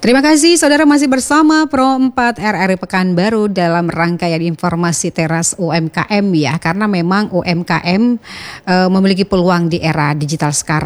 Terima kasih saudara masih bersama Pro 4 RRI Pekanbaru dalam rangkaian informasi teras UMKM ya. Karena memang UMKM memiliki peluang di era digital sekarang.